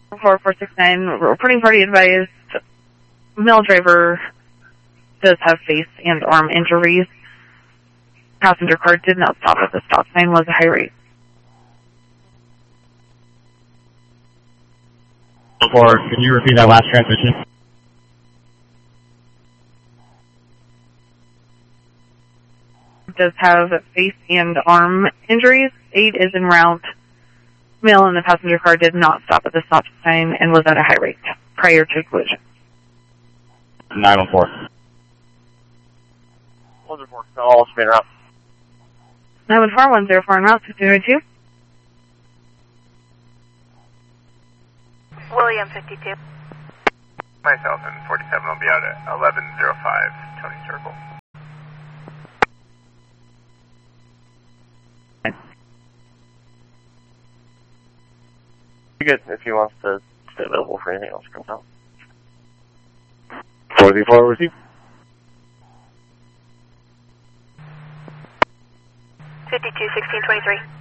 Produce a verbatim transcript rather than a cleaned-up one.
four four six nine, reporting party advised, male driver does have face and arm injuries. Passenger car did not stop at the stop sign, was a high rate. Or can you repeat that last transmission? Does have face and arm injuries. Aid is en route. Male in the passenger car did not stop at the stop sign and was at a high rate prior to collision. nine one four. one zero four, all spin route. nine one four, one zero four en route, six zero two. William fifty-two. Myself and forty-seven will be out at eleven oh five, Tony Circle. Good, if he wants to stay available for anything else comes out. four zero four, receive. fifty-two, sixteen, twenty-three.